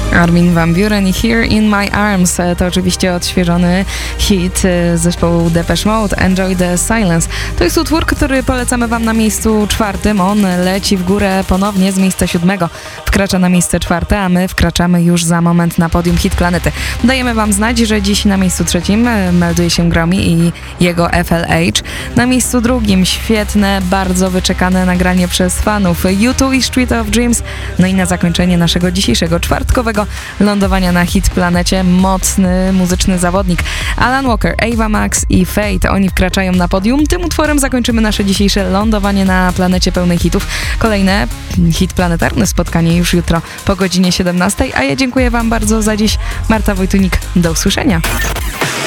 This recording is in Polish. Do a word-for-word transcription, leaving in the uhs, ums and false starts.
Armin van Buuren i Here in My Arms to oczywiście odświeżony hit zespołu Depeche Mode, Enjoy the Silence. To jest utwór, który polecamy wam na miejscu czwartym. On leci w górę ponownie z miejsca siódmego. Wkracza na miejsce czwarte, a my wkraczamy już za moment na podium Hit Planety. Dajemy wam znać, że dziś na miejscu trzecim melduje się Grammy i jego F L H. Na miejscu drugim świetne, bardzo wyczekane nagranie przez fanów U two i Street of Dreams. No i na zakończenie naszego dzisiejszego czwartkowego lądowania na Hit Planecie mocny muzyczny zawodnik Alan Walker, Ava Max i Fate. Oni wkraczają na podium. Tym utworem zakończymy nasze dzisiejsze lądowanie na planecie pełnej hitów. Kolejne hit planetarne spotkanie już jutro po godzinie siedemnastej, a ja dziękuję wam bardzo za dziś. Marta Wojtunik, do usłyszenia.